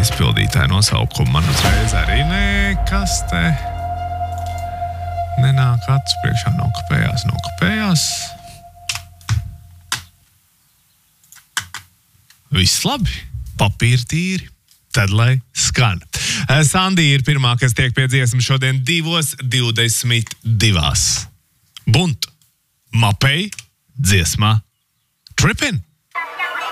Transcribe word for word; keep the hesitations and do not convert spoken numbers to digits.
izpildītāja nosaukumu. Man uzreiz arī nekas te nenāk acis priekšā, nokapējās, nokapējās. Viss labi, papīri tīri, tad lai skan. Sandi ir pirmā, kas tiek pie dziesmas šodien divos divdesmit divās. Bunt, mapei, dziesmā Trippin'.